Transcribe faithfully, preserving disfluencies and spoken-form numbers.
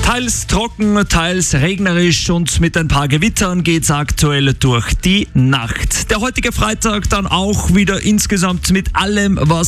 Teils trocken, teils regnerisch und mit ein paar Gewittern geht's aktuell durch die Nacht. Der heutige Freitag dann auch wieder insgesamt mit allem, was